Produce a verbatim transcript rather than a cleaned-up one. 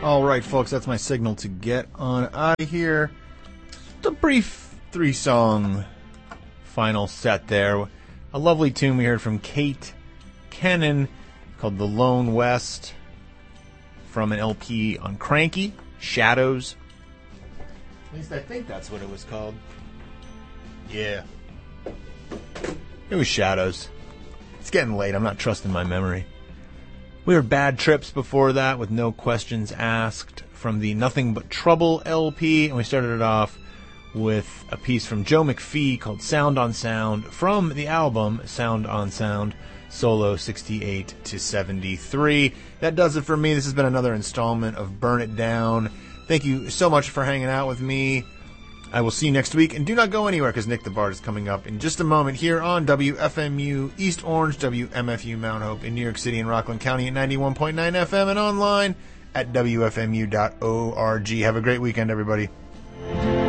All right, folks, that's my signal to get on out of here. Just a brief three-song final set there. A lovely tune we heard from Kate Kennan called The Lone West from an L P on Cranky, Shadows. At least I think that's what it was called. Yeah. It was Shadows. It's getting late. I'm not trusting my memory. We heard Bad Trips before that with No Questions Asked from the Nothing But Trouble L P. And we started it off with a piece from Joe McPhee called Sound on Sound from the album Sound on Sound, Solo sixty-eight to seventy-three. That does it for me. This has been another installment of Burn It Down. Thank you so much for hanging out with me. I will see you next week, and do not go anywhere because Nick the Bard is coming up in just a moment here on W F M U East Orange, W M F U Mount Hope in New York City and Rockland County at ninety-one point nine F M and online at W F M U dot org. Have a great weekend, everybody.